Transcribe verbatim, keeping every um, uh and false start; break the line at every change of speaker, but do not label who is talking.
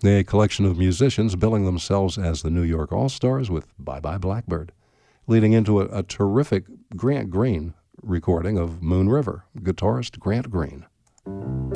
A collection of musicians billing themselves as the New York All-Stars with Bye Bye Blackbird, leading into a, a terrific Grant Green recording of Moon River, guitarist Grant Green.